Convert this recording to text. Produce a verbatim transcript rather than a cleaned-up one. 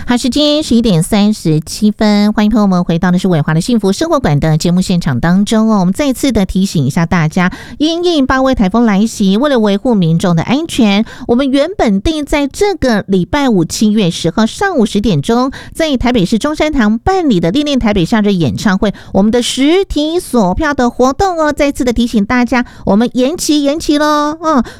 好，时间十一点三十七分，欢迎朋友们回到的是伟华的幸福生活馆的节目现场当中哦。我们再次的提醒一下大家，因应八位台风来袭，为了维护民众的安全，我们原本定在这个礼拜五七月十号上午十点钟，在台北市中山堂办理的历练台北夏日演唱会，我们的实体锁票的活动哦，再次的提醒大家，我们延期延期咯。嗯，